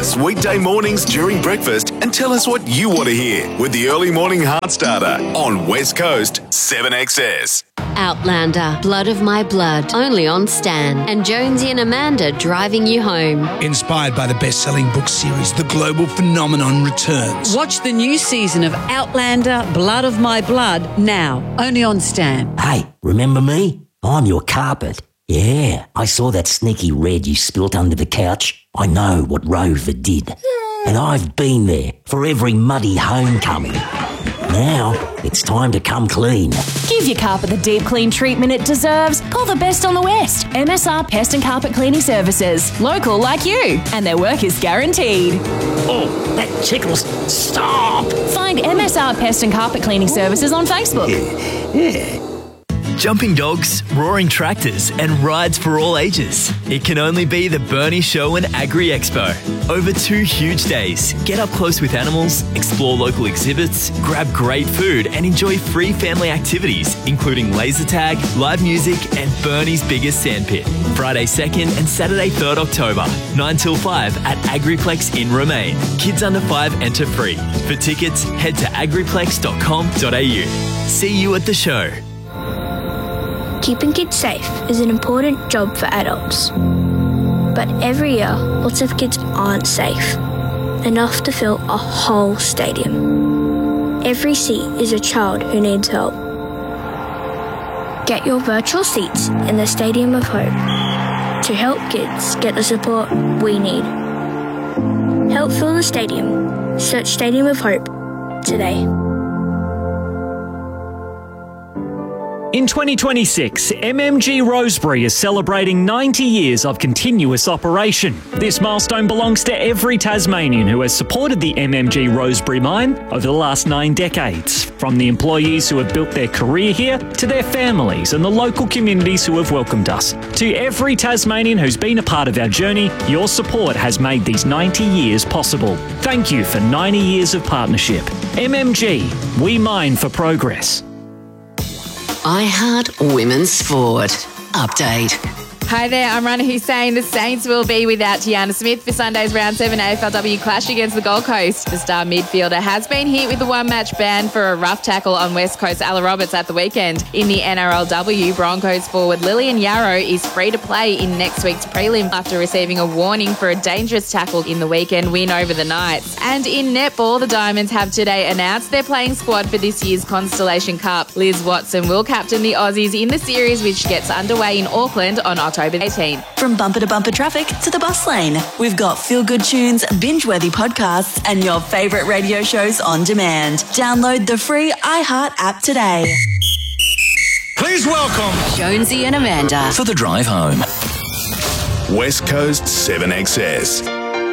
us weekday mornings during breakfast and tell us what you want to hear with the Early Morning Heart Starter on West Coast 7XS. Outlander, Blood of My Blood, only on Stan. And Jonesy and Amanda driving you home. Inspired by the best-selling book series, The Global Phenomenon returns. Watch the new season of Outlander, Blood of My Blood now, only on Stan. Hey, remember me? I'm your carpet. Yeah, I saw that sneaky red you spilt under the couch. I know what Rover did. And I've been there for every muddy homecoming. Now, it's time to come clean. Give your carpet the deep clean treatment it deserves. Call the best on the West. MSR Pest and Carpet Cleaning Services. Local like you. And their work is guaranteed. Oh, that tickles. Stop! Find MSR Pest and Carpet Cleaning Services on Facebook. Yeah. Jumping dogs, roaring tractors, and rides for all ages. It can only be the Burnie Show and Agri Expo. Over 2 huge days, get up close with animals, explore local exhibits, grab great food, and enjoy free family activities, including laser tag, live music, and Burnie's biggest sandpit. Friday 2nd and Saturday 3rd October, 9 till 5 at Agriplex in Romaine. Kids under 5 enter free. For tickets, head to agriplex.com.au. See you at the show. Keeping kids safe is an important job for adults. But every year, lots of kids aren't safe enough to fill a whole stadium. Every seat is a child who needs help. Get your virtual seats in the Stadium of Hope to help kids get the support we need. Help fill the stadium. Search Stadium of Hope today. In 2026, MMG Rosebery is celebrating 90 years of continuous operation. This milestone belongs to every Tasmanian who has supported the MMG Rosebery mine over the last 9 decades, from the employees who have built their career here to their families and the local communities who have welcomed us. To every Tasmanian who's been a part of our journey, your support has made these 90 years possible. Thank you for 90 years of partnership. MMG, we mine for progress. iHeart Women's Sport. Update. Hi there, I'm Rana Hussain. The Saints will be without Tiana Smith for Sunday's Round 7 AFLW clash against the Gold Coast. The star midfielder has been hit with a 1-match ban for a rough tackle on West Coast Ella Roberts at the weekend. In the NRLW, Broncos forward Lillian Yarrow is free to play in next week's prelim after receiving a warning for a dangerous tackle in the weekend win over the Knights. And in netball, the Diamonds have today announced their playing squad for this year's Constellation Cup. Liz Watson will captain the Aussies in the series, which gets underway in Auckland on October 18. From bumper to bumper traffic to the bus lane, we've got feel-good tunes, binge-worthy podcasts, and your favourite radio shows on demand. Download the free iHeart app today. Please welcome Jonesy and Amanda For the drive home. West Coast 7XS.